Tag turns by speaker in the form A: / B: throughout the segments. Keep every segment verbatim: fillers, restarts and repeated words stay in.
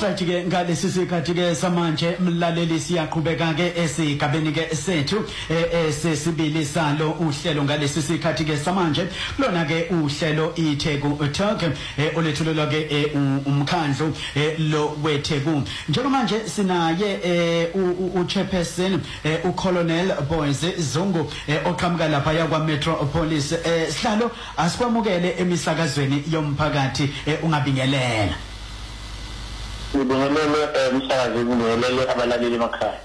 A: Alright ke ngalesi sikhathi ke samanje mlaleli siyaqhubeka ke esigabeni ke sethu esesibili salo uhlelo ngalesi sikhathi ke samanje lona ke uhlelo iTheku Talk olethulelwa ke umkhandlu lo weTheku njengamanje sinaye u chairperson u Colonel Boyce Zungu oqhamuka lapha yakwa Metropolis sihlalo asikwamukele emisakazweni yomphakathi ungabingelela.
B: Ngibongelele umsakazi ngibongelele abalaleli emakhaya.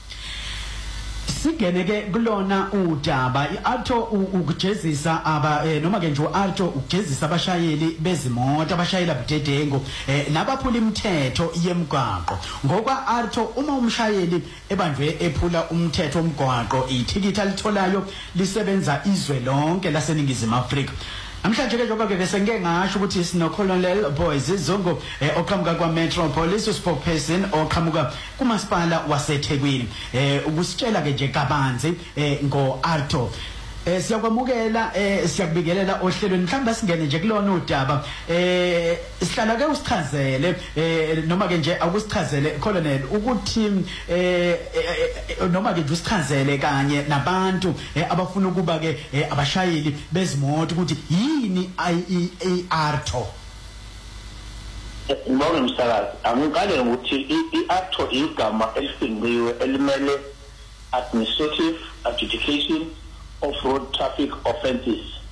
A: Sigene ke kulona udaba iAlto ukujezisa aba noma ke nje uAlto ukujezisa abashayeli bezimoto abashayela budedengo nabaphula imithetho yemigwaqo ngokwa Alto uma umshayeli ebandwe ephula umthetho womgwaqo ithikithi alitholayo lisebenza izwe lonke laseningizimu Afrika. Amhlanje ke njengoba ke bese ngeke ngasho ukuthi sino Colonel Boyce Zungu oqhamuka kwa Metropolis spokesperson oqhamuka kumasipala waseThekwini ukusitshela ke nje kabanzi ngo Alto eh siyakwamukela eh siyakubingelela ohlelweni mhlawumbe singene nje kulona udaba eh sihlala ke usichazele eh noma ke nje akusichazele Colonel ukuthi eh noma ke usichazele kanye nabantu abafuna ukuba ke abashayeli bezimoto ukuthi yini iAlto.
B: Ngibonge umsakazi angikale ukuthi iAlto igama elifinqiwe elimele administrative adjudication of road traffic offences.